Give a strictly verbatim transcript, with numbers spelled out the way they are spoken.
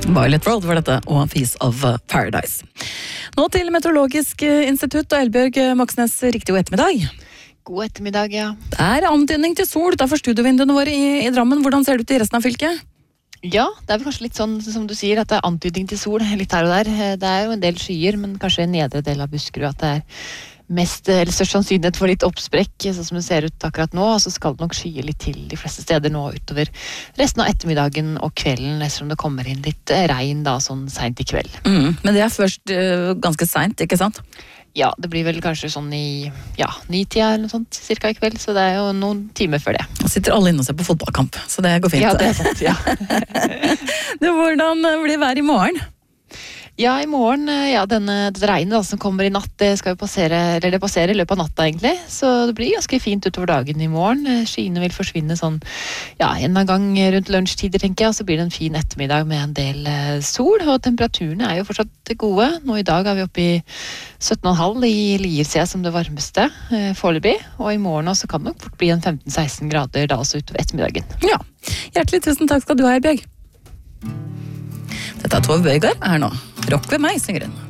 Violet Road var dette, og Piece of Paradise. Nå til Meteorologisk institutt, og Elbjørg Moxnes, riktig god ettermiddag. God ettermiddag, ja. Det er antydning til sol utenfor studiovinduene våre i, i Drammen. Hvordan ser det ut i resten av fylket? Ja, det er vel kanskje litt sånn som du sier, at det er antydning til sol, litt her og der. Det er jo en del skyer, men kanskje en nedre del av Buskerud at det er mest, eller størst sannsynlighet for litt oppsprekk, sånn som det ser ut akkurat nå, og så skal det nok skye litt til de fleste steder nå utover resten av ettermiddagen og kvelden, ettersom det kommer inn litt regn da, sånn sent i kveld. Mm, men det er først uh, ganske sent, ikke sant? Ja, det blir vel kanskje sånn i ja, ni-tida eller noe sånt, cirka i kveld, så det er jo noen timer før det. Nå sitter alle inne og ser på fotballkamp, så det går fint. Ja, det er sant, ja. Det, hvordan blir vær i morgen? Ja, i morgen, ja, denne det regnet da, som kommer i natt, det skal jo passere, eller det passerer i løpet av natta egentlig, så det blir ganske fint utover dagen i morgen. Skyene vil forsvinne sånn, ja, en gang rundt lunsjtider, tenker jeg, og så blir det en fin ettermiddag med en del eh, sol, og temperaturene er jo fortsatt gode. Nå i dag er vi oppe i sytten komma fem i Liersida som det varmeste eh, foreløpig, og i morgen også kan det nok fort bli en femten til seksten grader da også utover ettermiddagen. Ja, hjertelig tusen takk skal du ha, Elbjørg. Dette er Tove Bøygaard, her nå. Rock ved meg, synger hun.